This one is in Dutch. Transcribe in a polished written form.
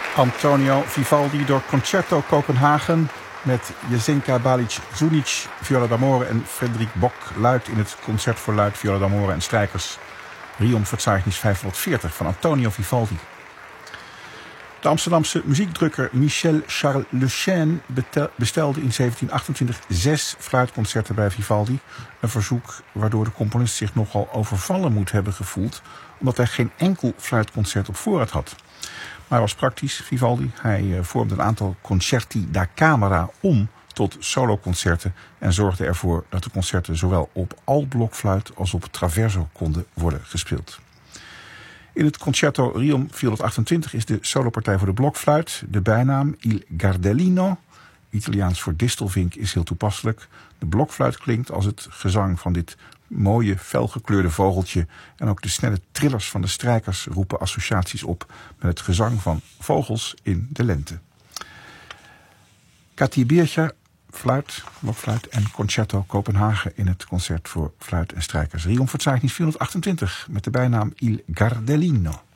Antonio Vivaldi door Concerto Kopenhagen met Jesenka Balić-Zunić, viola d'amore en Frederik Bock luid in het concert voor luid, viola d'amore en strijkers Riomverzeichnis 540 van Antonio Vivaldi. De Amsterdamse muziekdrukker Michel Charles Lechêne bestelde in 1728 6 fluitconcerten bij Vivaldi. Een verzoek waardoor de componist zich nogal overvallen moet hebben gevoeld, omdat hij geen enkel fluitconcert op voorraad had. Maar hij was praktisch, Vivaldi. Hij vormde een aantal concerti da camera om tot soloconcerten en zorgde ervoor dat de concerten zowel op altblokfluit als op traverso konden worden gespeeld. In het Concerto Riom 428 is de solopartij voor de blokfluit. De bijnaam Il Gardellino, Italiaans voor distelvink, is heel toepasselijk. De blokfluit klinkt als het gezang van dit mooie, felgekleurde vogeltje. En ook de snelle trillers van de strijkers roepen associaties op met het gezang van vogels in de lente. Kati Biertje, fluit, blokfluit en Concerto Kopenhagen in het concert voor fluit en strijkers Riomverzeichnis 428 met de bijnaam Il Gardellino.